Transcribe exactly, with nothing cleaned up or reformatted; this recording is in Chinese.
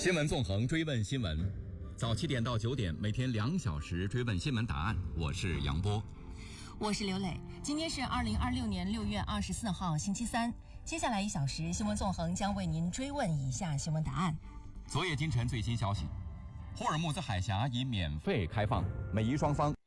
新闻纵横，追问新闻，早七点到九点，每天两小时追问新闻答案。我是杨波， 我是刘磊。今天是二零二六年六月二十四号，星期三。接下来一小时，新闻纵横将为您追问以下新闻答案。 昨夜今晨最新消息，霍尔木兹海峡已免费开放，美伊双方